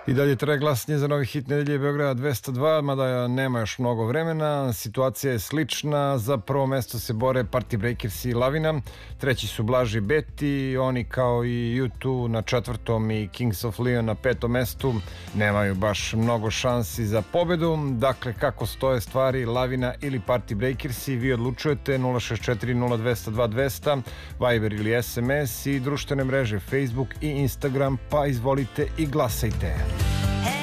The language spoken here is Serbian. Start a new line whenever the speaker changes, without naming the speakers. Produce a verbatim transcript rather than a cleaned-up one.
I dalje traje glasanje za novi hit nedelje Beograda dvesta dva, mada nema još mnogo vremena. Situacija je slična, za prvo mesto se bore Party Breakers i Lavina, treći su Blaži Beti, oni kao i U dva na četvrtom i Kings of Leon na petom mestu nemaju baš mnogo šansi za pobedu. Dakle, kako stoje stvari, Lavina ili Party Breakersi, vi odlučujete. Nula šest četiri nula dvesta dva dvesta, Viber ili S M S i društvene mreže Facebook i Instagram, pa izvolite i glasajte.